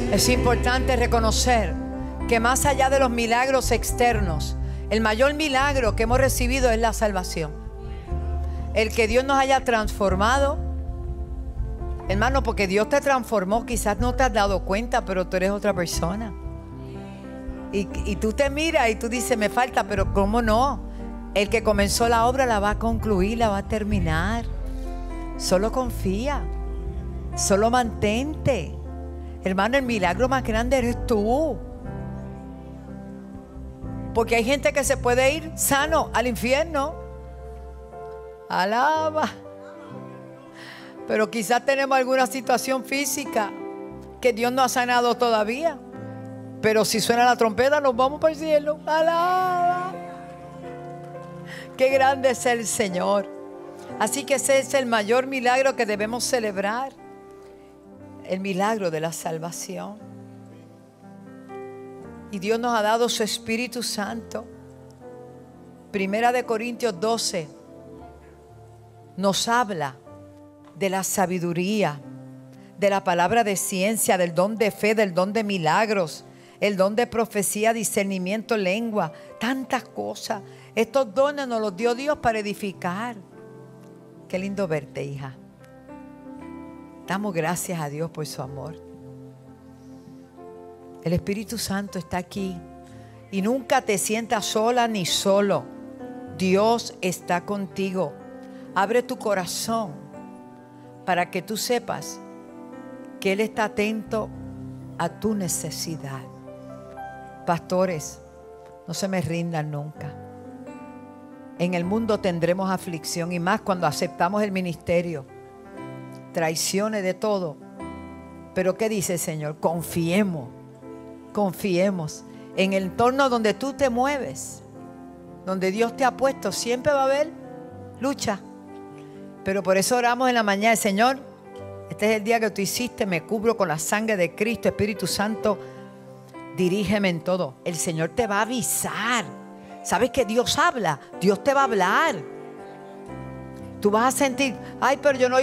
Es importante reconocer que más allá de los milagros externos, el mayor milagro que hemos recibido es la salvación. El que Dios nos haya transformado, hermano, porque Dios te transformó, quizás no te has dado cuenta, pero tú eres otra persona. Y tú te miras y tú dices, me falta, pero ¿cómo no? El que comenzó la obra la va a concluir, la va a terminar. Solo confía, solo mantente. Hermano, el milagro más grande eres tú. Porque hay gente que se puede ir sano al infierno. Alaba. Pero quizás tenemos alguna situación física que Dios no ha sanado todavía. Pero si suena la trompeta, nos vamos para el cielo. Alaba. Qué grande es el Señor. Así que ese es el mayor milagro que debemos celebrar. El milagro de la salvación. Y Dios nos ha dado su Espíritu Santo. Primera de Corintios 12 nos habla de la sabiduría, de la palabra de ciencia, del don de fe, del don de milagros, el don de profecía, discernimiento, lengua, tantas cosas. Estos dones nos los dio Dios para edificar. Qué lindo verte, hija. Damos gracias a Dios por su amor. El Espíritu Santo está aquí y nunca te sientas sola ni solo. Dios está contigo. Abre tu corazón para que tú sepas que Él está atento a tu necesidad. Pastores, no se me rindan nunca. En el mundo tendremos aflicción y más cuando aceptamos el ministerio. Traiciones de todo. Pero ¿qué dice el Señor? Confiemos en el entorno donde tú te mueves, donde Dios te ha puesto. Siempre va a haber lucha, pero por eso oramos en la mañana. Señor, este es el día que tú hiciste, me cubro con la sangre de Cristo. Espíritu Santo, dirígeme en todo. El Señor te va a avisar. ¿Sabes que Dios habla? Dios te va a hablar. Tú vas a sentir, ay, pero yo no